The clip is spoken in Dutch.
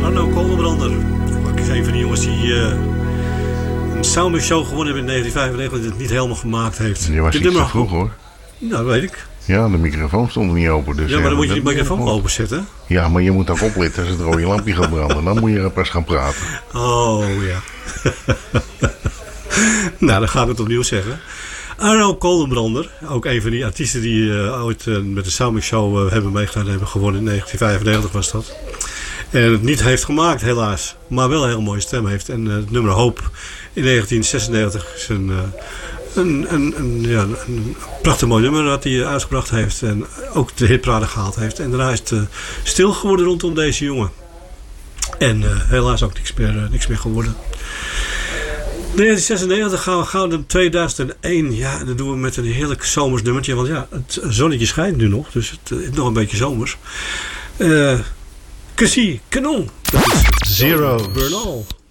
Arno Kollenbrander. Ook een van die jongens die een Soundmix Show gewonnen hebben in 1995 die het niet helemaal gemaakt heeft. Je was iets te vroeg hoor. Nou, dat weet ik. Ja, de microfoon stond niet open. Dus ja, maar dan moet je die microfoon openzetten. Ja, maar je moet ook opletten als het rode lampje gaat branden. Dan moet je er pas gaan praten. Oh, ja. Nou, dan gaan we het opnieuw zeggen. Arno Kollenbrander, ook een van die artiesten die ooit met de Soundmix Show hebben meegedaan, hebben gewonnen. In 1995 was dat. En het niet heeft gemaakt, helaas. Maar wel een heel mooie stem heeft. En het nummer Hoop in 1996 is een prachtig mooi nummer dat hij uitgebracht heeft. En ook de hitparade gehaald heeft. En daarna is het stil geworden rondom deze jongen. En helaas ook niks meer geworden. 1996 gaan we gauw naar 2001. Ja, en dat doen we met een heerlijk zomers nummertje. Want ja, het zonnetje schijnt nu nog. Dus het is nog een beetje zomers. Cassie, Canon. Dat is Zero. Burn All.